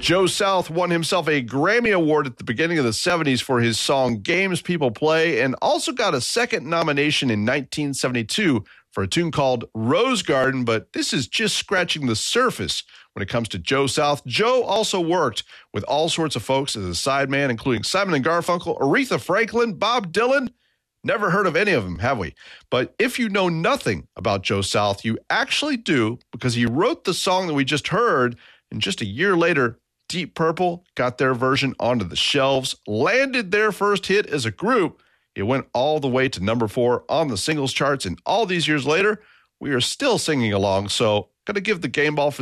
Joe South won himself a Grammy Award at the beginning of the 70s for his song Games People Play, and also got a second nomination in 1972 for a tune called Rose Garden, but this is just scratching the surface when it comes to Joe South. Joe also worked with all sorts of folks as a sideman, including Simon & Garfunkel, Aretha Franklin, Bob Dylan. Never heard of any of them, have we? But if you know nothing about Joe South, you actually do, because he wrote the song that we just heard, and just a year later, Deep Purple got their version onto the shelves, landed their first hit as a group. It went all the way to number 4 on the singles charts, and all these years later, we are still singing along. So, got to give the game ball for